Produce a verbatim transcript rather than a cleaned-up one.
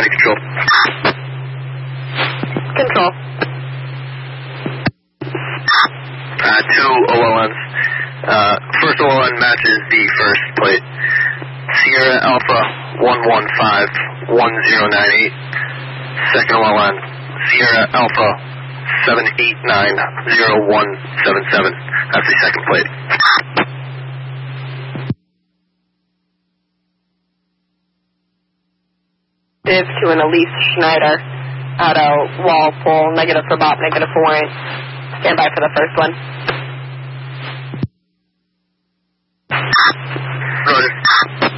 Flight control. Control. Uh, two O L Ns. Uh, first O L N matches the first plate. Sierra Alpha one one five one zero nine eight. Second O L N, Sierra Alpha seven eight nine zero one seven seven. That's the second plate. To an Elise Schneider out of Walpole, negative for Bob, negative for Warrant. Stand by for the first one. Roger.